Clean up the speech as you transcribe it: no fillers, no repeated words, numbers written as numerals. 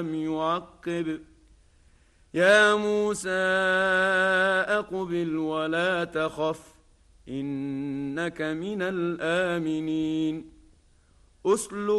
يعقب يا موسى أقبل ولا تخف إنك من الآمنين. أسلك